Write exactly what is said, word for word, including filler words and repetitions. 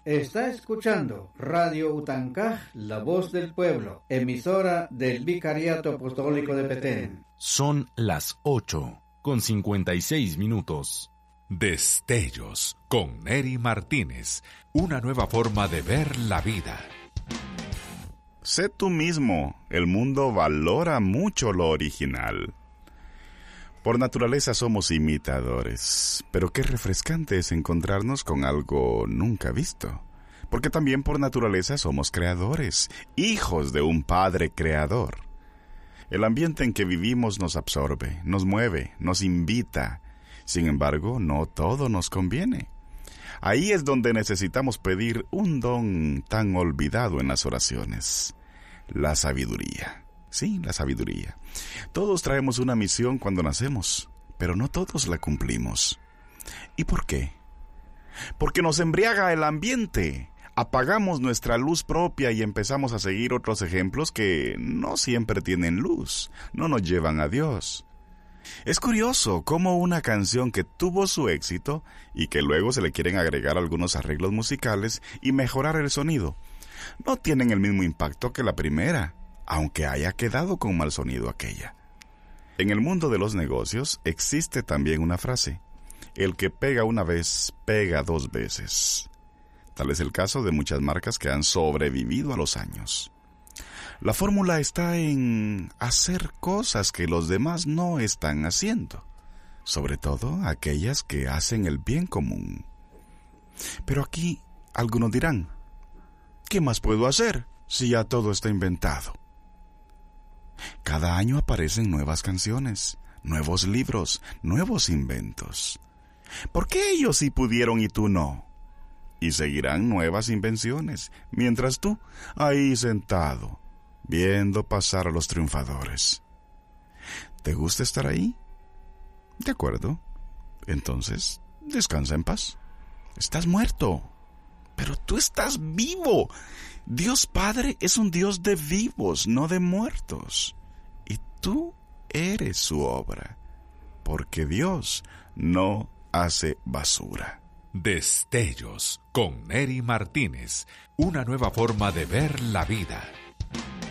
Está escuchando Radio Utancaj, La Voz del Pueblo, emisora del Vicariato Apostólico de Petén. Son las ocho con cincuenta y seis minutos. Destellos con Neri Martínez, una nueva forma de ver la vida. Sé tú mismo, el mundo valora mucho lo original. Por naturaleza somos imitadores, pero qué refrescante es encontrarnos con algo nunca visto. Porque también por naturaleza somos creadores, hijos de un Padre creador. El ambiente en que vivimos nos absorbe, nos mueve, nos invita. Sin embargo, no todo nos conviene. Ahí es donde necesitamos pedir un don tan olvidado en las oraciones: la sabiduría. Sí, la sabiduría. Todos traemos una misión cuando nacemos, pero no todos la cumplimos. ¿Y por qué? Porque nos embriaga el ambiente. Apagamos nuestra luz propia y empezamos a seguir otros ejemplos que no siempre tienen luz, no nos llevan a Dios. Es curioso cómo una canción que tuvo su éxito y que luego se le quieren agregar algunos arreglos musicales y mejorar el sonido, no tienen el mismo impacto que la primera, aunque haya quedado con mal sonido aquella. En el mundo de los negocios existe también una frase: el que pega una vez, pega dos veces. Tal es el caso de muchas marcas que han sobrevivido a los años. La fórmula está en hacer cosas que los demás no están haciendo, sobre todo aquellas que hacen el bien común. Pero aquí algunos dirán: ¿qué más puedo hacer si ya todo está inventado? Cada año aparecen nuevas canciones, nuevos libros, nuevos inventos. ¿Por qué ellos sí pudieron y tú no? Y seguirán nuevas invenciones, mientras tú, ahí sentado, viendo pasar a los triunfadores. ¿Te gusta estar ahí? De acuerdo. Entonces, descansa en paz. Estás muerto, pero tú estás vivo. Dios Padre es un Dios de vivos, no de muertos. Y tú eres su obra, porque Dios no hace basura. Destellos con Neri Martínez, una nueva forma de ver la vida.